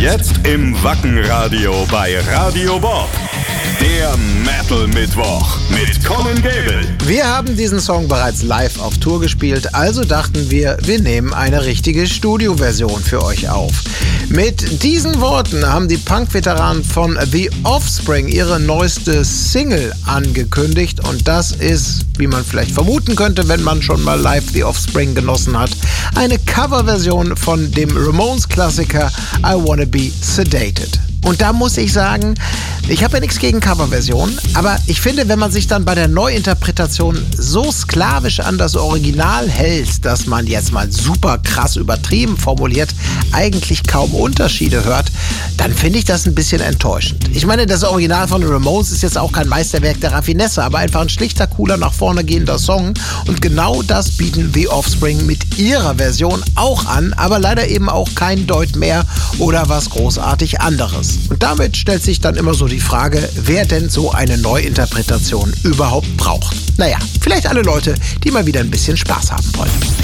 Jetzt im Wackenradio bei Radio Bob. Der Metal-Mittwoch mit Colin Gable. Wir haben diesen Song bereits live auf Tour gespielt, also dachten wir nehmen eine richtige Studioversion für euch auf. Mit diesen Worten haben die Punk-Veteranen von The Offspring ihre neueste Single angekündigt und das ist, wie man vielleicht vermuten könnte, wenn man schon mal live The Offspring genossen hat, eine Coverversion von dem Ramones-Klassiker I Wanna Be Sedated. Und da muss ich sagen, ich habe ja nichts gegen Coverversionen, aber ich finde, wenn man sich dann bei der Neuinterpretation so sklavisch an das Original hält, dass man jetzt mal super krass übertrieben formuliert, eigentlich kaum Unterschiede hört, dann finde ich das ein bisschen enttäuschend. Ich meine, das Original von Ramones ist jetzt auch kein Meisterwerk der Raffinesse, aber einfach ein schlichter, cooler, nach vorne gehender Song. Und genau das bieten The Offspring mit ihrer Version auch an, aber leider eben auch kein Deut mehr oder was großartig anderes. Und damit stellt sich dann immer so die Frage, wer denn so eine Neuinterpretation überhaupt braucht. Naja, vielleicht alle Leute, die mal wieder ein bisschen Spaß haben wollen.